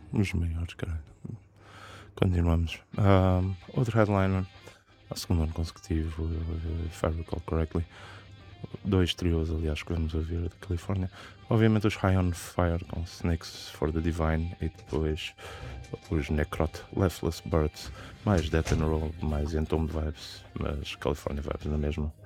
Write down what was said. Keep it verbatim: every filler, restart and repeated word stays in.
os maiores, caralho. Continuamos. Um, outro headliner, a segundo ano consecutivo, uh, if I recall correctly. Dois trios, aliás, que vamos ouvir da Califórnia. Obviamente os High on Fire com Snakes for the Divine e depois os Necrot, Lefthless Birds, mais Death and Roll, mais Entombed vibes, mas California vibes na mesma.